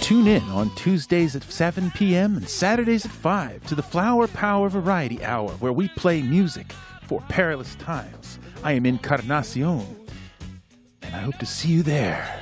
Tune in on Tuesdays at 7 p.m. and Saturdays at 5 to the Flower Power Variety Hour, where we play music for perilous times. I am Encarnacion, and I hope to see you there.